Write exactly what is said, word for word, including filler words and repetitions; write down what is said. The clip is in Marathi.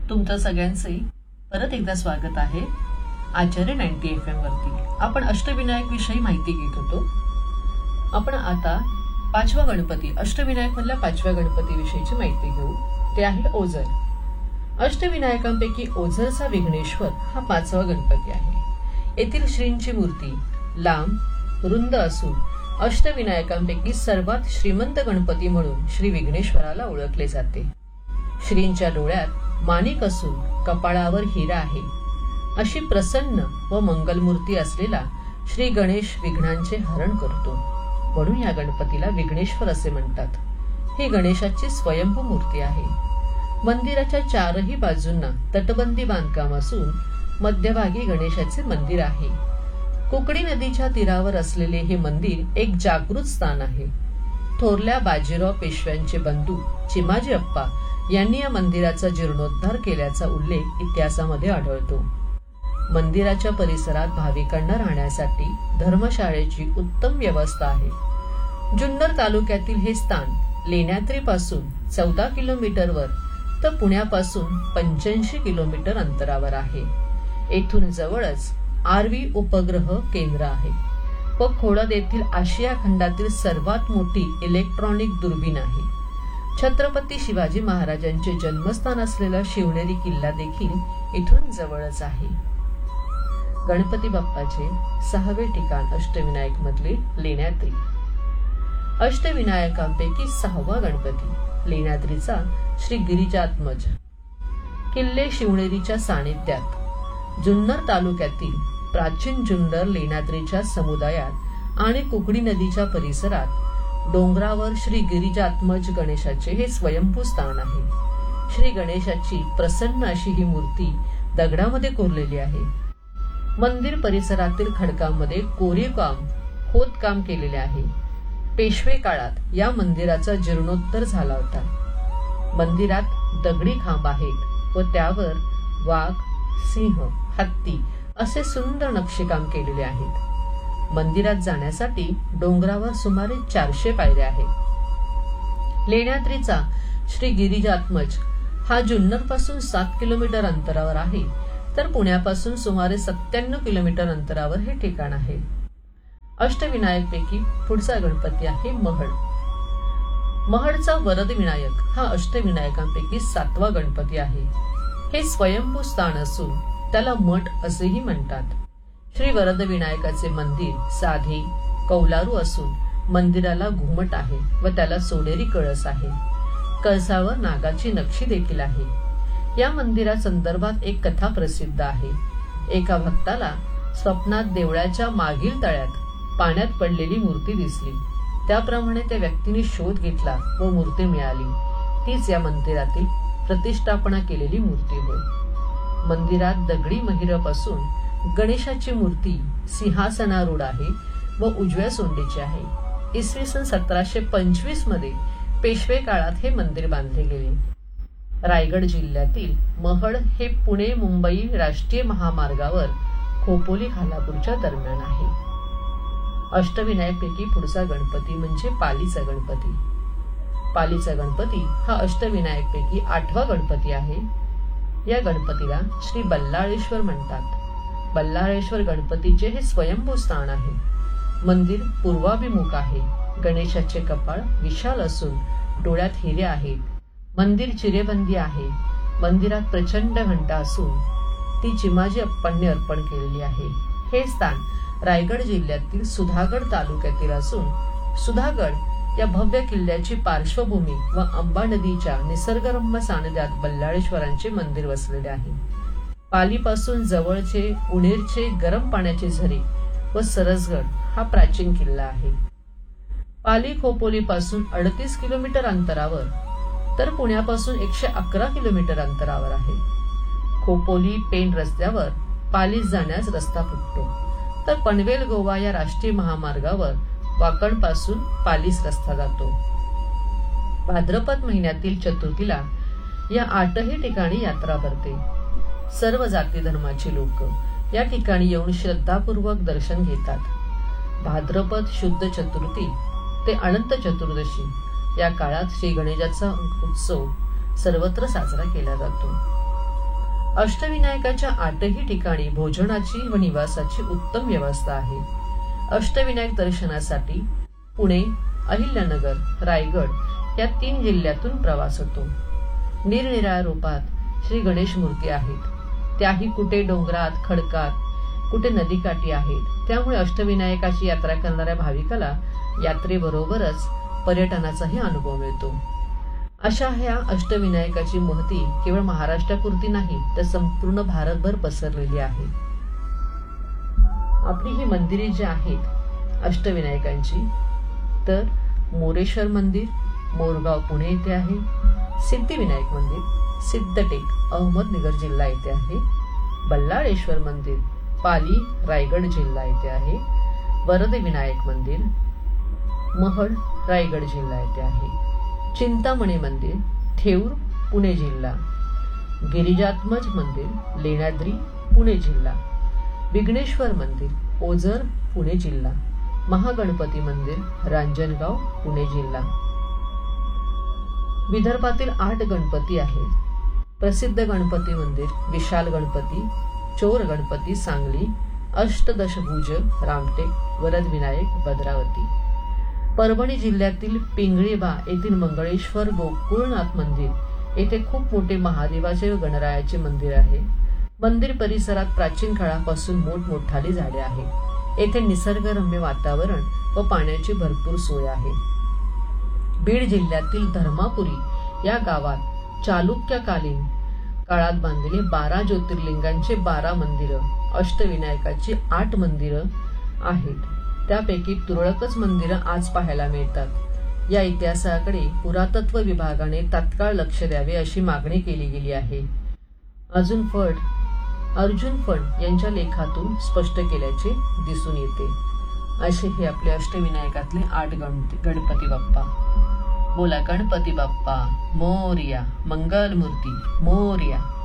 तुमचं सगळ्यांचे परत एकदा स्वागत आहे आचार्य नाईन्टी एफ एम वरती. आपण अष्टविनायक विषयी माहिती घेत होतो. आपण आता पाचवा गणपती, अष्टविनायक मधल्या पाचव्या गणपती विषयीची माहिती घेऊ. ते आहे ओझर. अष्टविनायकांपैकी ओझरचा विघ्नेश्वर हा पाचवा गणपती आहे. येथील श्रींची मूर्ती लांब रुंद असून अष्टविनायकांपैकी सर्वात श्रीमंत गणपती म्हणून श्री विघ्नेश्वराला ओळखले जाते. श्रींच्या डोळ्यात माणिक असून कपाळावर हिरा आहे. अशी प्रसन्न व मंगलमूर्ती असलेला श्री गणेश विघ्नांचे हरण करतो, म्हणून या गणपतीला विघ्नेश्वर असे म्हणतात. ही गणेशाची स्वयंभू मूर्ती आहे. मंदिराच्या चारही बाजूंना तटबंदी बांधकाम असून मध्यभागी गणेशाचे मंदिर आहे. कोकणी नदीच्या तीरावर असलेले हे मंदिर एक जागृत स्थान आहे. थोरल्या बाजीराव पेशव्यांचे बंधू चिमाजी अप्पा यांनी या मंदिराचा जीर्णोद्धार केल्याचा उल्लेख इतिहासामध्ये आढळतो. मंदिराच्या परिसरात भाविकांना राहण्यासाठी धर्मशाळेची उत्तम व्यवस्था आहे. जुन्नर तालुक्यातील हे स्थान लेण्याद्रीपासून चौदा किलोमीटरवर तर पुण्यापासून पंच्याऐंशी किलोमीटर अंतरावर आहे. येथून जवळच आरवी उपग्रह केंद्र आहे व खोडद येथील आशिया खंडातील सर्वात मोठी इलेक्ट्रॉनिक दुर्बीण आहे. छत्रपती शिवाजी महाराजांचे जन्मस्थान असलेला शिवनेरी किल्ला देखील इथून जवळच आहे. गणपती बाप्पाचे सहावे ठिकाण अष्टविनायक मधले लेण्याद्री. अष्टविनायकांपैकी सहावा गणपती लेण्याद्रीचा श्री गिरिजात्मज. किल्ले शिवनेरीच्या सानिध्यात जुन्नर तालुक्यातील प्राचीन जुन्नर लेण्याद्रीच्या समुदायात आणि कुकडी नदीच्या परिसरात डोंगरावर श्री गिरिजात्मज गणेशाचे हे स्वयंभू स्थान आहे. श्री गणेशाची प्रसन्न अशी ही मूर्ती दगडामध्ये कोरलेली आहे. मंदिर परिसरातील खडकांमध्ये कोरीवकाम खोदकाम केलेले आहे. पेशवे काळात या मंदिराचा जीर्णोद्धार झाला होता. मंदिरात दगडी खांब आहेत व त्यावर वाघ, सिंह, हत्ती असे सुंदर नक्षीकाम केलेले आहेत. मंदिरात जाण्यासाठी डोंगरावर सुमारे चारशे पायऱ्या आहेत. लेण्याद्रीचा श्री गिरिजात्मज हा जुन्नर पासून सात किलोमीटर अंतरावर आहे, तर पुण्यापासून सुमारे सत्त्याण्णव किलोमीटर अंतरावर हे ठिकाण आहे. अष्टविनायक पैकी पुढचा गणपती आहे महड. महडचा वरद विनायक हा अष्टविनायकांपैकी सातवा गणपती आहे. हे स्वयंभू स्थान असून त्याला मठ असेही म्हणतात. श्री वरद विनायकाचे मंदिर साधे कौलारू असून मंदिराला घुमट आहे व त्याला सोनेरी कळस आहे. कळसावर नागाची नक्षी देखील आहे. या मंदिरा संदर्भात एक कथा प्रसिद्ध आहे. एका भक्ताला स्वप्नात देवळाच्या मागील तळ्यात पाण्यात पडलेली मूर्ती दिसली. त्याप्रमाणे त्या व्यक्तीने शोध घेतला व मूर्ती मिळाली. तीच या मंदिरातील प्रतिष्ठापना केलेली मूर्ती होय. मंदिरात दगडी महिरप असून गणेशाची मूर्ती सिंहासनारूढ आहे व उजव्या सोंडीची आहे. इसवी सन सतराशे पंचवीस मध्ये पेशवे काळात हे मंदिर बांधले गेले. रायगड जिल्ह्यातील महड हे पुणे मुंबई राष्ट्रीय महामार्गावर खोपोली खालापूरच्या दरम्यान आहे. अष्टविनायकपैकी पुढचा गणपती म्हणजे पालीचा गणपती. पालीचा गणपती हा अष्टविनायकपैकी आठवा गणपती आहे. या गणपतीला श्री बल्लाळेश्वर म्हणतात. बल्लाळेश्वर गणपतीचे हे स्वयंभू स्थान आहे. मंदिर पूर्वाभिमुख आहे. गणेशाचे कपाळ विशाल असून डोळ्यात हिरे आहेत. मंदिर चिरेबंदी आहे. मंदिरात प्रचंड घंटा असून ती चिमाजी अप्पांनी अर्पण केलेली आहे. हे स्थान रायगड जिल्ह्यातील सुधागड तालुक्यातील असून सुधागड या भव्य किल्ल्याची पार्श्वभूमी व अंबा नदीच्या निसर्गरम्य सानिध्यात बल्लाळेश्वरांचे मंदिर वसलेले आहे. पालीपासून जवळचे उणेरचे गरम पाण्याचे झरे व सरसगड हा प्राचीन किल्ला आहे. पाली खोपोली पासून अडतीस किलोमीटर अंतरावर तर पुण्यापासून एकशे अकरा किलोमीटर अंतरावर आहे. खोपोली पेण रस्त्यावर पालीस जाण्यास रस्ता फुटतो, तर पनवेल गोवा या राष्ट्रीय महामार्गावर वाकण पासून पालीस रस्ता जातो. भाद्रपद महिन्यातील चतुर्थीला या आठही ठिकाणी यात्रा भरते. सर्व जाती धर्माची लोक या ठिकाणी येऊन श्रद्धापूर्वक दर्शन घेतात. भाद्रपद शुद्ध चतुर्थी ते अनंत चतुर्दशी या काळात श्री गणेशाचा उत्सव सर्वत्र साजरा केला जातो. अष्टविनायकाच्या आठही ठिकाणी भोजनाची व निवासाची उत्तम व्यवस्था आहे. अष्टविनायक दर्शनासाठी पुणे, अहिल्यानगर, रायगड या तीन जिल्ह्यातून प्रवास होतो. निरनिराळ्या रूपात श्री गणेश मूर्ती आहेत. त्याही कुठे डोंगरात, खडकात, कुठे नदीकाठी आहेत. त्यामुळे अष्टविनायकाची यात्रा करणाऱ्या भाविकाला यात्रेबरोबरच पर्यटनाचाही अनुभव मिळतो. अशा ह्या अष्टविनायकाची महती केवळ महाराष्ट्रापुरती नाही तर संपूर्ण भारतभर पसरलेली आहे. आपली ही मंदिरे जी आहेत अष्टविनायकांची, तर मोरेश्वर मंदिर मोरगाव पुणे येथे आहे. सिद्धिविनायक मंदिर सिद्धटेक अहमदनगर जिल्हा येथे आहे. बल्लाळेश्वर मंदिर पाली रायगड जिल्हा येथे आहे. वरद विनायक मंदिर महड रायगड जिल्हा येथे आहे. चिंतामणी मंदिर थेऊर पुणे जिल्हा. गिरिजात्मज मंदिर लेण्याद्री पुणे जिल्हा. विघ्नेश्वर मंदिर ओझर पुणे जिल्हा. महागणपती मंदिर रांजणगाव पुणे जिल्हा. विदर्भातील आठ गणपती आहेत. प्रसिद्ध गणपती मंदिर विशाल गणपती, चोर गणपती सांगली, अष्टदशभुज रामटेक, वरद विनायक भद्रावती. परभणी जिल्ह्यातील पिंगळीबा येथील मंगळेश्वर गोकुळनाथ मंदिर येथे खूप मोठे महादेवाचे व गणरायाचे मंदिर आहे. मंदिर परिसरात प्राचीन काळापासून मोठमोठाली झाडे आहेत. येथे निसर्गरम्य वातावरण व पाण्याची भरपूर सोय आहे. बीड जिल्ह्यातील धर्मापुरी या गावात चालुक्यकालीन काळात बांधलेले बारा ज्योतिर्लिंगांचे बारा मंदिरं, अष्टविनायकाची आठ मंदिरं आहेत. त्यापैकी तुरळकच मंदिरं आज पाहायला मिळतात. या इतिहासाकडे पुरातत्व विभागाने तात्काळ लक्ष द्यावे अशी मागणी केली गेली आहे. अजून फड अर्जुन फड यांच्या लेखातून स्पष्ट केल्याचे दिसून येते. असे हे आपले अष्टविनायकातले आठ गणपती गणपती बाप्पा. बोला गणपती बाप्पा मोरया, मंगलमूर्ती मोरया.